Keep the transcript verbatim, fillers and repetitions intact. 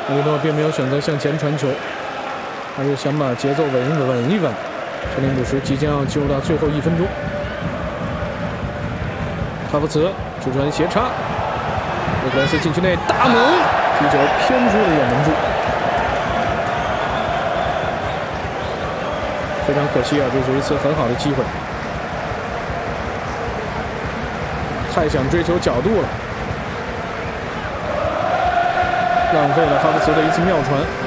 埃里诺并没有选择向前传球，还是想把节奏稳稳稳一稳。车林补时即将要进入到最后一分钟，哈弗茨直传斜插，厄克莱斯禁区内大门，踢球偏出了远门柱，非常可惜啊！这是一次很好的机会，太想追求角度了，浪费了哈弗茨的一次妙传。